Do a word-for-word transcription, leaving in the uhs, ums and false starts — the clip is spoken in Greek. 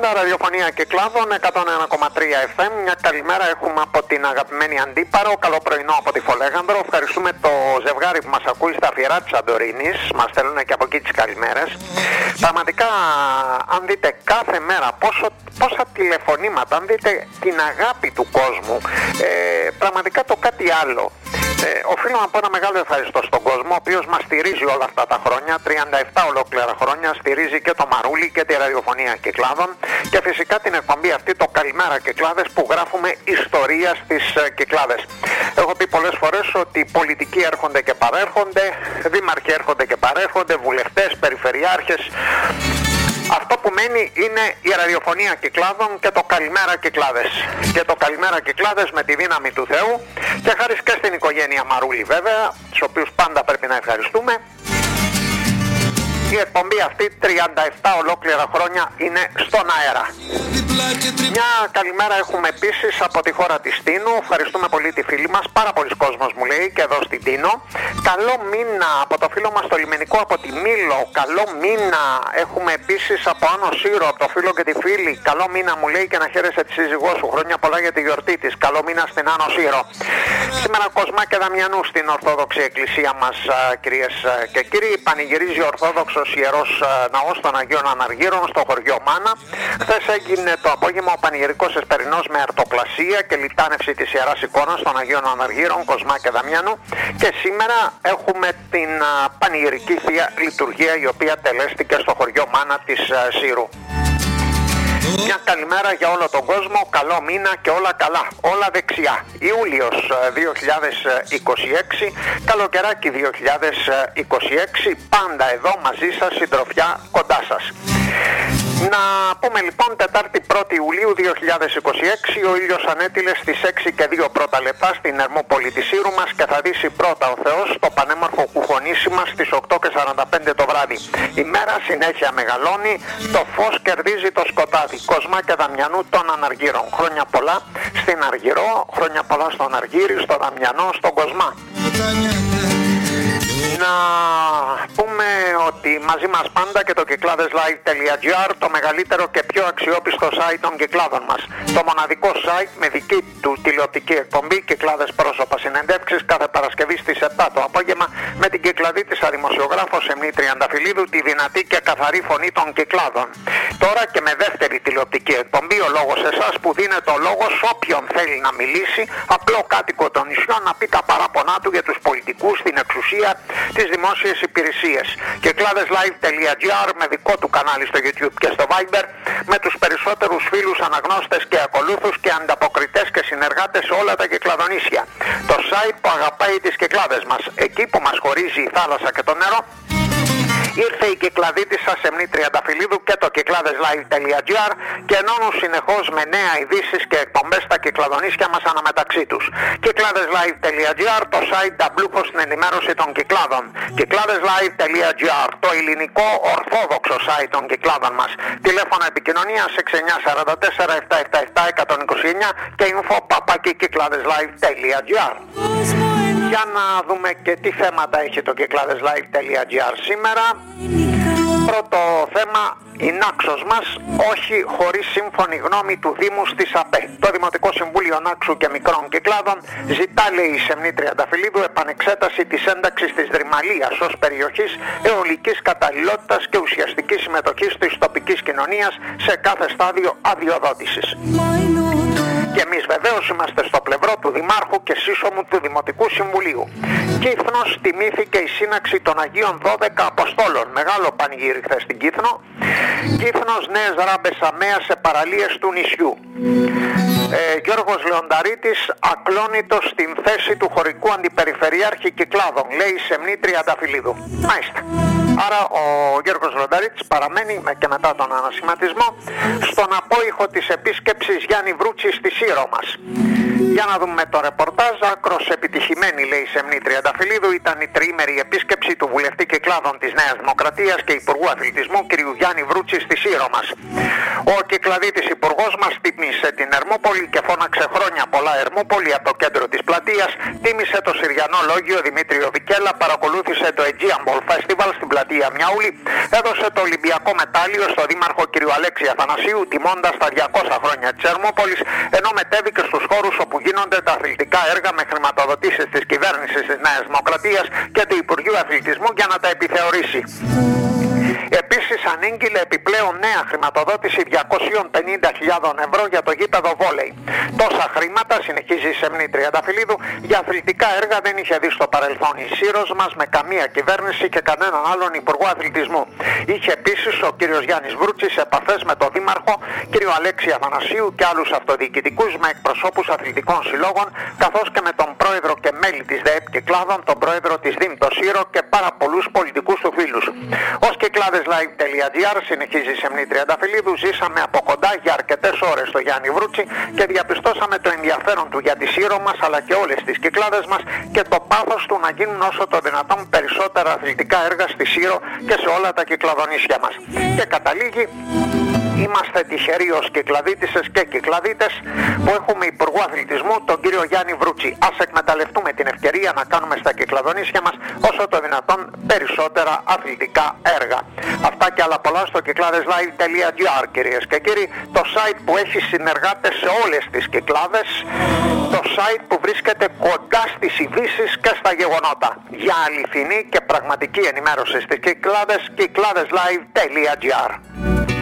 πάντα, ραδιοφωνία Κυκλάδων εκατόν ένα κόμμα τρία εφ εμ. Μια καλημέρα έχουμε από την αγαπημένη Αντίπαρο. Καλό πρωινό από τη Φολέγανδρο. Ευχαριστούμε το ζευγάρι που μας ακούει στα φιερά της Σαντορίνης. Μας στέλνουν και από εκεί τις καλημέρες. Πραγματικά, αν δείτε κάθε μέρα πόσο, πόσα τηλεφωνήματα, αν δείτε την αγάπη του κόσμου, ε, πραγματικά το κάτι άλλο. Ε, οφείλω να πω ένα μεγάλο ευχαριστώ στον κόσμο, ο οποίος μας στηρίζει όλα αυτά τα χρόνια, τριάντα επτά ολόκληρα χρόνια, στηρίζει και το Μαρούλι και τη ραδιοφωνία Κυκλάδων και φυσικά την εκπομπή αυτή, το Καλημέρα Κυκλάδες, που γράφουμε ιστορία στις ε, Κυκλάδες. Έχω πει πολλές φορές ότι οι πολιτικοί έρχονται και παρέρχονται, δήμαρχοι έρχονται και παρέρχονται, βουλευτές, περιφερειάρχες. Αυτό που μένει είναι η ραδιοφωνία Κυκλάδων και το Καλημέρα Κυκλάδες. Και το Καλημέρα Κυκλάδες με τη δύναμη του Θεού και χάρη και στην οικογένεια Μαρούλη βέβαια, τους οποίους πάντα πρέπει να ευχαριστούμε. Η εκπομπή αυτή τριάντα επτά ολόκληρα χρόνια είναι στον αέρα. Μια καλημέρα έχουμε επίσης από τη χώρα της Τίνου. Ευχαριστούμε πολύ τη φίλη μας. Πάρα πολλοί κόσμος μου λέει και εδώ στην Τίνο. Καλό μήνα από το φίλο μας στο λιμενικό από τη Μήλο. Καλό μήνα έχουμε επίσης από Άνω Σύρο, από το φίλο και τη φίλη. Καλό μήνα μου λέει και να χαίρεσαι τη σύζυγό σου. Χρόνια πολλά για τη γιορτή της. Καλό μήνα στην Άνω Σύρο. Σήμερα Κοσμά και Δαμιανού στην Ορθόδοξη Εκκλησία μας, κυρίες και κύριοι. Πανηγυρίζει ο Ορθόδοξος Ιερός Ναός των Αγίων Αναργύρων στο χωριό Μάνα. Χθες έγινε το απόγευμα ο πανηγυρικός εσπερινός με αρτοκλασία και λιτάνευση της Ιεράς Εικόνας των Αγίων Αναργύρων Κοσμά και Δαμιανού, και σήμερα έχουμε την πανηγυρική Θεία Λειτουργία, η οποία τελέστηκε στο χωριό Μάνα της Σύρου. Μια καλημέρα για όλο τον κόσμο, καλό μήνα και όλα καλά, όλα δεξιά. Ιούλιος δύο χιλιάδες είκοσι έξι, καλοκαιράκι δύο χιλιάδες είκοσι έξι, πάντα εδώ μαζί σας, συντροφιά κοντά σας. Να πούμε λοιπόν Τετάρτη πρώτη Ιουλίου δύο χιλιάδες είκοσι έξι, ο ήλιος ανέτειλε στις έξι και δύο πρώτα λεπτά στην Ερμούπολη της Σύρου μας και θα δύσει πρώτα ο Θεός το πανέμορφο κουφονίσι μας στις οκτώ και σαράντα πέντε το βράδυ. Η μέρα συνέχεια μεγαλώνει, το φως κερδίζει το σκοτάδι. Κοσμά και Δαμιανού των Αναργύρων. Χρόνια πολλά στην Αργυρό, χρόνια πολλά στον Αργύρι, στο Δαμιανό, στον Κοσμά. Να πούμε ότι μαζί μας πάντα και το κυκλάδεσlive.gr, το μεγαλύτερο και πιο αξιόπιστο site των Κυκλάδων μας. Το μοναδικό site με δική του τηλεοπτική εκπομπή, Κυκλάδες πρόσωπα συνεντεύξεις, κάθε Παρασκευή στις επτά το απόγευμα, με την κυκλαδίτισσα δημοσιογράφο Σεμνή Τριανταφυλλίδου, τη δυνατή και καθαρή φωνή των Κυκλάδων. Τώρα και με δεύτερη τηλεοπτική εκπομπή, ο λόγος εσάς, που δίνεται ο λόγος όποιον θέλει να μιλήσει, απλό κάτοικο των νησιών, να πει τα παράπονά του για τους πολιτικούς, την εξουσία, τις δημόσιες υπηρεσίες. Κυκλάδεσlive.gr με δικό του κανάλι στο YouTube και στο Viber, με τους περισσότερους φίλους, αναγνώστες και ακολούθους και ανταποκριτές και συνεργάτες σε όλα τα Κυκλαδονήσια. Το site που αγαπάει τις Κυκλάδες μας, εκεί που μας χωρίζει η θάλασσα και το νερό. Ήρθε η κυκλαδίτισσα Σεμνή Τριανταφυλλίδου και το κυκλάδεσlive.gr και ενώνουν συνεχώς με νέα ειδήσεις και εκπομπές τα Κυκλαδονήσια μας αναμεταξύ τους. Κυκλάδεσlive.gr, το site ταμπλούχο στην ενημέρωση των Κυκλάδων. Κυκλάδεσlive.gr, το ελληνικό ορθόδοξο site των Κυκλάδων μας. Τηλέφωνο επικοινωνίας έξι εννιά τέσσερα τέσσερα επτά επτά επτά ένα δύο εννιά και info παπάκι κυκλάδεσlive.gr. Για να δούμε και τι θέματα έχει το κυκλάδεσlive.gr σήμερα. Πρώτο θέμα, η Νάξος μας, όχι χωρίς σύμφωνη γνώμη του Δήμου στις ΑΠΕ. Το Δημοτικό Συμβούλιο Νάξου και Μικρών Κυκλάδων ζητά, λέει η Σεμνή Τριανταφυλλίδου, επανεξέταση της ένταξης της Δρυμαλίας ως περιοχής αιωλικής καταλληλότητας και ουσιαστική συμμετοχής της τοπικής κοινωνίας σε κάθε στάδιο αδειοδότησης. Και εμείς βεβαίως είμαστε στο πλευρό του Δημάρχου και σύσσωμου του Δημοτικού Συμβουλίου. Κύθνος, τιμήθηκε η σύναξη των Αγίων δώδεκα Αποστόλων. Μεγάλο πανηγύρι χθες στην Κύθνο. Κύθνος, νέες ράμπες αμαία σε παραλίες του νησιού. Ε, Γιώργος Λεονταρίτης, ακλόνητος στην θέση του χωρικού αντιπεριφερειάρχη Κυκλάδων, λέει η Σεμνή Τριανταφυλλίδου. Μάλιστα. Άρα ο Γιώργος Λεονταρίτης παραμένει και μετά τον ανασηματισμό στον απόϊχο της επίσκεψης Γιάννη Βρούτση στη Σύρο μας. Για να δούμε το ρεπορτάζ. Άκρος επιτυχημένη, λέει η Σεμνή Τριανταφυλλίδου, ήταν η τριήμερη επίσκεψη του βουλευτή Κυκλάδων της Νέας Δημοκρατίας και Υπουργού Αθλητισμού κ. Γιάννη Βρούτση στη Σύρο μας. Ο κυκλαδίτης υπουργός μας τίμησε την Ερμούπολη και φώναξε έφτιαξε χρόνια πολλά Ερμούπολη από το κέντρο της πλατείας, τίμησε το Συριανό Λόγιο Δημήτριο Βικέλα, παρακολούθησε το Aegean Ball Festival στην πλατεία Μιαούλη, έδωσε το Ολυμπιακό μετάλλιο στο δήμαρχο κ. Αλέξη Αθανασίου, τιμώντας τα διακόσια χρόνια της Ερμούπολης, ενώ μετέβηκε στους χώρους όπου γίνονται τα αθλητικά έργα με χρηματοδοτήσεις της κυβέρνησης της Νέας Δημοκρατίας και του Υπουργείου Αθλητισμού για να τα επιθεωρήσει. Επίσης ανήγγειλε επιπλέον νέα χρηματοδότηση διακόσιες πενήντα χιλιάδες ευρώ για το γήπεδο βόλεϊ. Τόσα χρήματα, συνεχίζει η Σεμνή Τριανταφυλλίδου, για αθλητικά έργα δεν είχε δει στο παρελθόν η Σύρος μας με καμία κυβέρνηση και κανέναν άλλον υπουργό αθλητισμού. Είχε επίσης ο κύριος Γιάννης Βρούτσης επαφές με τον δήμαρχο κύριο Αλέξη Αθανασίου και άλλους αυτοδιοικητικούς με εκπροσώπους αθλητικών συλλόγων, καθώς και με τον πρόεδρο και μέλη της ΔΕΕΠ Κυκλάδων, τον πρόεδρο της ΔΥΜ το Σύρο και πάρα πολλούς πολιτικούς του φίλους. Ως Κυκλάδεσlive.gr, συνεχίζει η Σεμνή Τριανταφυλλίδου, ζήσαμε από κοντά για αρκετές ώρες το Γιάννη Βρούτσι και διαπιστώσαμε το ενδιαφέρον του για τη Σύρο μας αλλά και όλες τις Κυκλάδες μας και το πάθος του να γίνουν όσο το δυνατόν περισσότερα αθλητικά έργα στη Σύρο και σε όλα τα κυκλαδονήσια μας. Και καταλήγει: είμαστε τυχεροί ως Κυκλαδίτισσες και Κυκλαδίτες που έχουμε υπουργό αθλητισμού τον κύριο Γιάννη Βρούτσι. Ας εκμεταλλευτούμε την ευκαιρία να κάνουμε στα Κυκλαδονήσια μας όσο το δυνατόν περισσότερα αθλητικά έργα. Αυτά και άλλα πολλά στο κυκλάδεσlive.gr, κυρίες και κύριοι, το site που έχει συνεργάτες σε όλες τις Κυκλάδες, το site που βρίσκεται κοντά στις ειδήσεις και στα γεγονότα. Για αληθινή και πραγματική ενημέρωση στις Κυκλάδες, κυκλάδεσlive.gr.